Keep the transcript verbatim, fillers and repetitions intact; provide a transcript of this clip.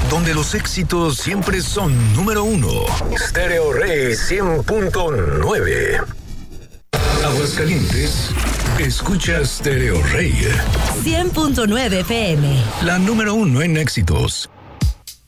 donde los éxitos siempre son número uno. Stereo Rey cien punto nueve. Aguascalientes, escucha Stereo Rey cien punto nueve F M. La número uno en éxitos.